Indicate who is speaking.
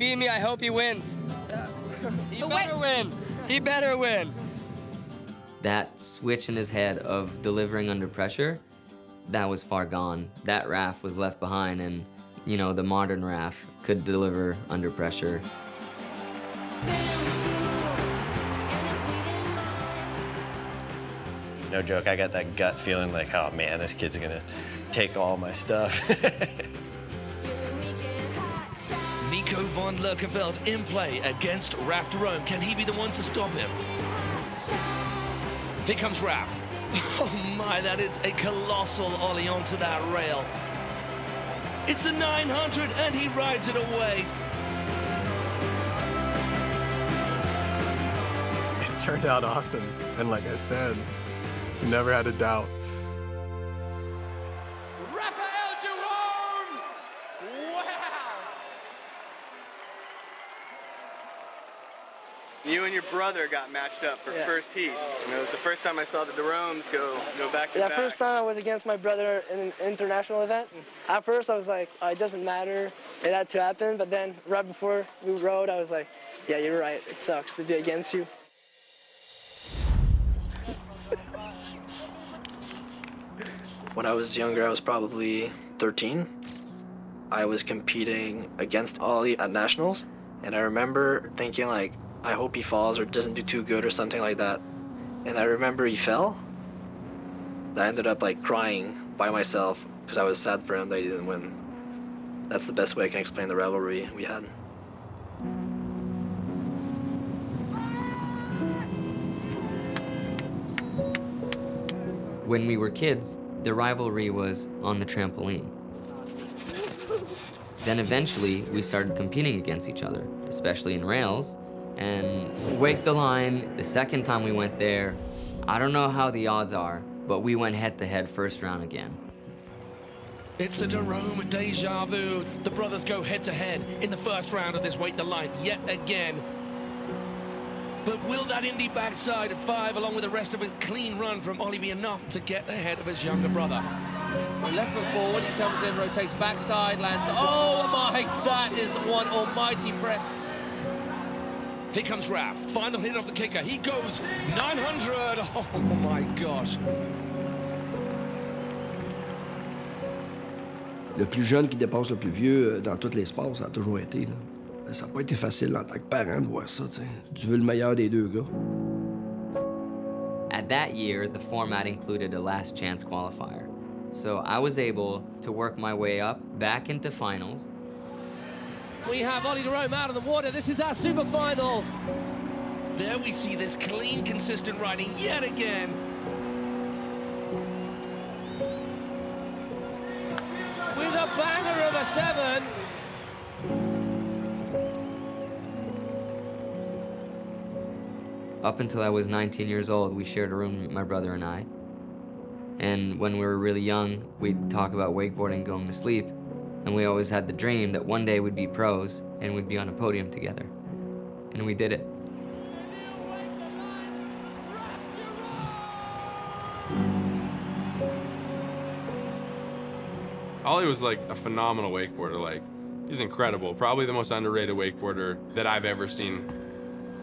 Speaker 1: beat me, I hope he wins. He better win. He better win. That switch in his head of delivering under pressure, that was far gone. That Raph was left behind, and, you know, the modern Raph could deliver under pressure.
Speaker 2: No joke, I got that gut feeling like, oh man, this kid's gonna take all my stuff.
Speaker 3: Nico van Lerkerveld in play against Raph de Rome. Can he be the one to stop him? Here comes Raph. Oh my, that is a colossal ollie onto that rail. It's the 900 and he rides it away.
Speaker 4: It turned out awesome, and like I said, never had a doubt.
Speaker 5: Raphael Jerome! Wow!
Speaker 1: You and your brother got matched up for first heat. And it was the first time I saw the Jeromes go back to back.
Speaker 6: Yeah, first time I was against my brother in an international event. At first I was like, oh, it doesn't matter, it had to happen, but then right before we rode, I was like, yeah, you're right, it sucks to be against you.
Speaker 7: When I was younger, I was probably 13. I was competing against Ollie at nationals, and I remember thinking like, I hope he falls or doesn't do too good or something like that. And I remember he fell. I ended up like crying by myself because I was sad for him that he didn't win. That's the best way I can explain the rivalry we had.
Speaker 1: When we were kids, the rivalry was on the trampoline. Then eventually, we started competing against each other, especially in rails. And Wake the Line, the second time we went there, I don't know how the odds are, but we went head-to-head first round again.
Speaker 3: It's a de Rome deja vu. The brothers go head-to-head in the first round of this Wake the Line yet again. But will that Indy backside at 5, along with the rest of a clean run from Ollie, be enough to get ahead of his younger brother?
Speaker 8: Well, left foot forward, he comes in, rotates backside, lands. Oh my, that is one almighty press.
Speaker 3: Here comes Raph, final hit of the kicker. He goes 900. Oh my gosh.
Speaker 9: Le plus jeune qui dépasse le plus vieux dans tous les sports, ça a toujours été, là. Ça n'a pas été facile en tant que parent de voir ça, tu sais. Tu veux le meilleur des deux gars.
Speaker 1: At that year, the format included a last chance qualifier. So I was able to work my way up back into finals.
Speaker 8: We have Ollie de Rome out of the water. This is our super final.
Speaker 3: There we see this clean, consistent riding yet again.
Speaker 8: With a banger of a 7.
Speaker 1: Up until I was 19 years old, we shared a room, my brother and I. And when we were really young, we'd talk about wakeboarding going to sleep. And we always had the dream that one day we'd be pros and we'd be on a podium together. And we did it.
Speaker 10: Ollie was like a phenomenal wakeboarder. Like, he's incredible. Probably the most underrated wakeboarder that I've ever seen.